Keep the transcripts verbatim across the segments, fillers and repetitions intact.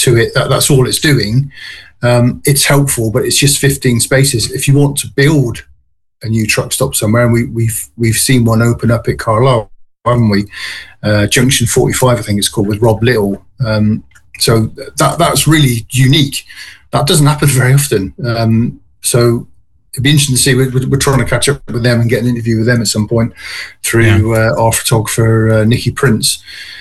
to it, that, that's all it's doing. Um, it's helpful, but it's just fifteen spaces. If you want to build a new truck stop somewhere, and we, we've we've seen one open up at Carlisle, haven't we? Uh, Junction forty-five, I think it's called, with Rob Little. Um, so that that's really unique. That doesn't happen very often. Um, so it'd be interesting to see. We're, we're trying to catch up with them and get an interview with them at some point through yeah. uh, our photographer, uh, Nikki Prince.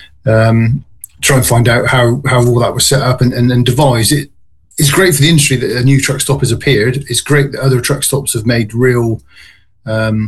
Um, try and find out how, how all that was set up and, and, and devised. It, it's great for the industry that a new truck stop has appeared. It's great that other truck stops have made real um,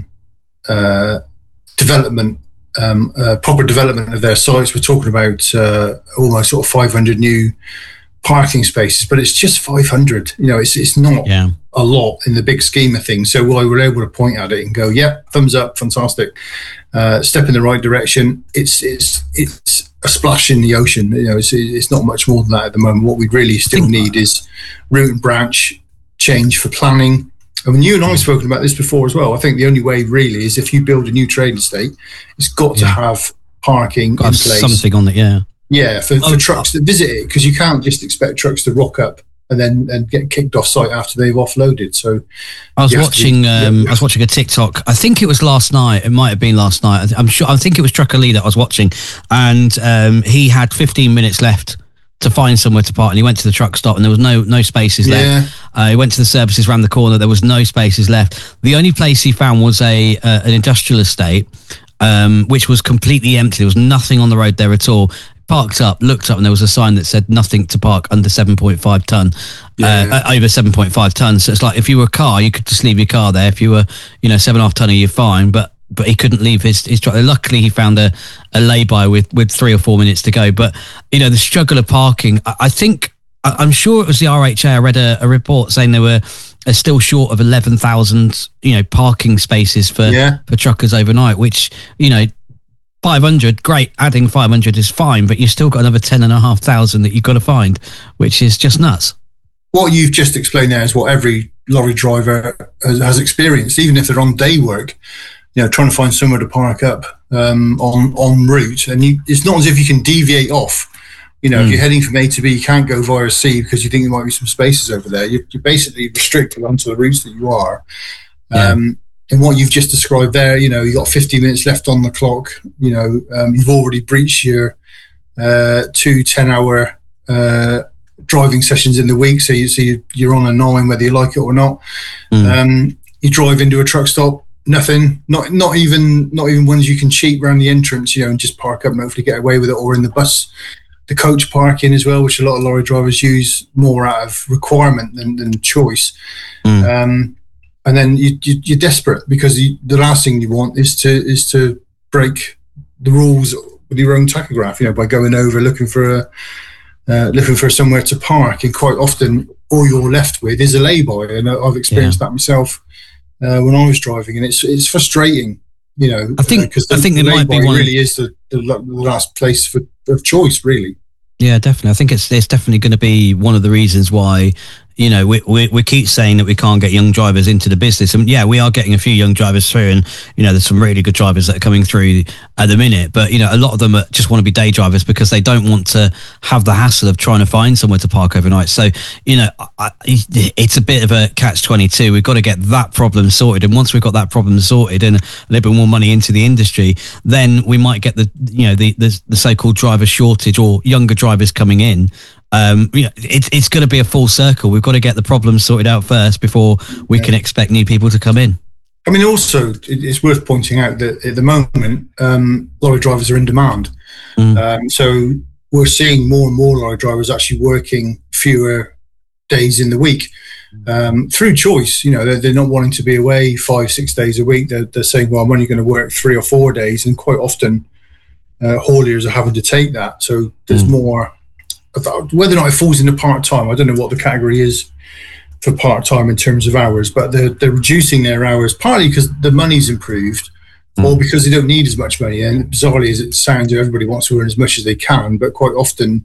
uh, development, um, uh, proper development of their sites. We're talking about uh, almost sort of five hundred new parking spaces, but it's just five hundred. You know, it's it's not yeah. a lot in the big scheme of things. So while we're able to point at it and go, yeah, thumbs up, fantastic, uh, step in the right direction, it's it's it's a splash in the ocean. You know, it's it's not much more than that at the moment. What we really still need is root and branch change for planning. I mean, you and I have spoken about this before as well. I think the only way really is if you build a new trade estate, it's got yeah. to have parking got in place. Something on it, yeah. Yeah, for, for oh, trucks that visit it, because you can't just expect trucks to rock up and then and get kicked off site after they've offloaded. So I was watching, be, um, yeah. I was watching a TikTok. I think it was last night. It might have been last night. I'm sure. I think it was Trucker Lee that I was watching, and um, he had fifteen minutes left to find somewhere to park, and he went to the truck stop, and there was no no spaces yeah. left. Uh, he went to the services around the corner. There was no spaces left. The only place he found was a uh, an industrial estate, um, which was completely empty. There was nothing on the road there at all. Parked up, looked up, and there was a sign that said nothing to park under seven point five ton, yeah. uh, over seven point five tons. So it's like if you were a car, you could just leave your car there. If you were, you know, seven and a half tonner, you're fine. But but he couldn't leave his his truck. Luckily, he found a a lay-by with with three or four minutes to go. But you know, the struggle of parking. I, I think I, I'm sure it was the R H A. I read a, a report saying they were are still short of eleven thousand, you know, parking spaces for yeah. for truckers overnight. Which, you know, five hundred, great, adding five hundred is fine, but you've still got another ten and a half thousand that you've got to find, which is just nuts. What you've just explained there is what every lorry driver has, has experienced, even if they're on day work, you know, trying to find somewhere to park up um, on, on route. And you, it's not as if you can deviate off. You know, mm. if you're heading from A to B, you can't go via C because you think there might be some spaces over there. You're, you're basically restricted onto the routes that you are. Yeah. Um, And what you've just described there, you know, you've got fifteen minutes left on the clock. You know, um, you've already breached your uh, two ten-hour uh, driving sessions in the week. So, you, so you, you're on a nine, whether you like it or not. Mm. Um, you drive into a truck stop, nothing. Not not even not even ones you can cheat around the entrance. You know, and just park up and hopefully get away with it. Or in the bus, the coach parking as well, which a lot of lorry drivers use more out of requirement than, than choice. Mm. Um, And then you, you, you're desperate because you, the last thing you want is to is to break the rules with your own tachograph. You know, by going over looking for a uh, looking for somewhere to park, and quite often all you're left with is a lay-by. And I've experienced yeah. that myself uh, when I was driving, and it's it's frustrating. You know, I think because uh, I think there might be one really is the, the, the last place for, of choice, really. Yeah, definitely. I think it's it's definitely going to be one of the reasons why, you know, we, we we keep saying that we can't get young drivers into the business. And yeah, we are getting a few young drivers through, and, you know, there's some really good drivers that are coming through at the minute. But, you know, a lot of them are, just want to be day drivers because they don't want to have the hassle of trying to find somewhere to park overnight. So, you know, I, it's a bit of a catch twenty-two. We've got to get that problem sorted. And once we've got that problem sorted and a little bit more money into the industry, then we might get the, you know, the, the, the so-called driver shortage or younger drivers coming in. Um, you know, it's it's going to be a full circle. We've got to get the problems sorted out first before we yeah. can expect new people to come in. I mean, also, it's worth pointing out that at the moment, um, lorry drivers are in demand. Mm. Um, so we're seeing more and more lorry drivers actually working fewer days in the week um, through choice. You know, they're, they're not wanting to be away five, six days a week. They're, they're saying, well, I'm only going to work three or four days. And quite often, uh, hauliers are having to take that. So there's mm. more. Whether or not it falls into part-time, I don't know what the category is for part-time in terms of hours, but they're, they're reducing their hours partly because the money's improved mm. or because they don't need as much money. And bizarrely as it sounds, everybody wants to earn as much as they can, but quite often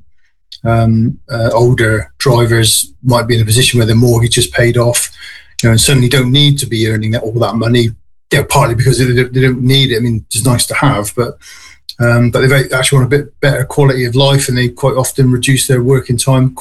um, uh, older drivers might be in a position where their mortgage is paid off, you know, and suddenly don't need to be earning that, all that money, you know, partly because they don't, they don't need it. I mean, it's nice to have, but Um, but they actually want a bit better quality of life, and they quite often reduce their working time